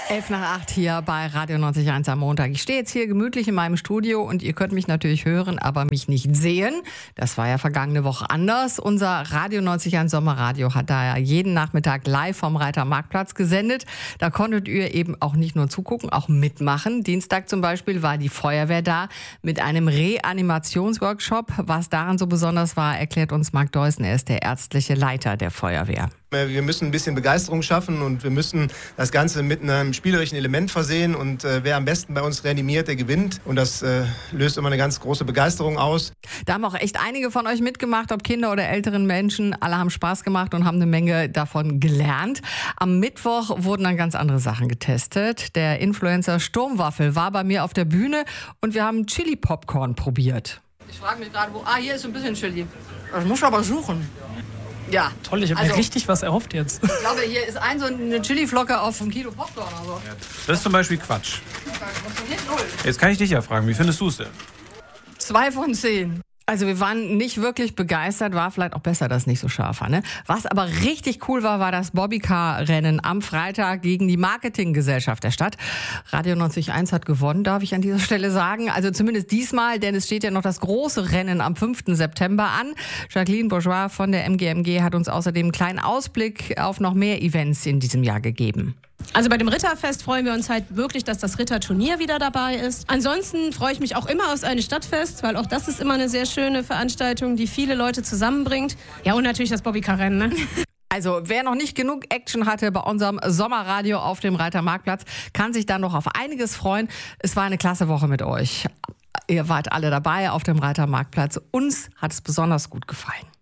11:08 hier bei Radio 90.1 am Montag. Ich stehe jetzt hier gemütlich in meinem Studio und ihr könnt mich natürlich hören, aber mich nicht sehen. Das war ja vergangene Woche anders. Unser Radio 90.1 Sommerradio hat da ja jeden Nachmittag live vom Reiter Marktplatz gesendet. Da konntet ihr eben auch nicht nur zugucken, auch mitmachen. Dienstag zum Beispiel war die Feuerwehr da mit einem Reanimationsworkshop. Was daran so besonders war, erklärt uns Marc Deussen. Er ist der ärztliche Leiter der Feuerwehr. Wir müssen ein bisschen Begeisterung schaffen und wir müssen das Ganze mit einem spielerischen Element versehen. Und wer am besten bei uns reanimiert, der gewinnt. Und das löst immer eine ganz große Begeisterung aus. Da haben auch echt einige von euch mitgemacht, ob Kinder oder älteren Menschen. Alle haben Spaß gemacht und haben eine Menge davon gelernt. Am Mittwoch wurden dann ganz andere Sachen getestet. Der Influencer Sturmwaffel war bei mir auf der Bühne und wir haben Chili-Popcorn probiert. Ich frage mich gerade, wo... hier ist ein bisschen Chili. Das muss ich aber suchen. Ja. Toll, ich habe mir richtig was erhofft jetzt. Ich glaube, hier ist so eine Chili-Flocke auf 1 Kilo Popcorn. Also. Das ist zum Beispiel Quatsch. Das funktioniert null. Jetzt kann ich dich ja fragen, wie findest du es denn? 2 von 10. Also wir waren nicht wirklich begeistert, war vielleicht auch besser, dass es nicht so scharf war. Ne? Was aber richtig cool war, war das Bobbycar-Rennen am Freitag gegen die Marketinggesellschaft der Stadt. Radio 90.1 hat gewonnen, darf ich an dieser Stelle sagen. Also zumindest diesmal, denn es steht ja noch das große Rennen am 5. September an. Jacqueline Bourgeois von der MGMG hat uns außerdem einen kleinen Ausblick auf noch mehr Events in diesem Jahr gegeben. Also bei dem Ritterfest freuen wir uns halt wirklich, dass das Ritterturnier wieder dabei ist. Ansonsten freue ich mich auch immer aufs eine Stadtfest, weil auch das ist immer eine sehr schöne Veranstaltung, die viele Leute zusammenbringt. Ja, und natürlich das Bobbycar-Rennen, ne? Also wer noch nicht genug Action hatte bei unserem Sommerradio auf dem Reiter Marktplatz, kann sich dann noch auf einiges freuen. Es war eine klasse Woche mit euch. Ihr wart alle dabei auf dem Reiter Marktplatz. Uns hat es besonders gut gefallen.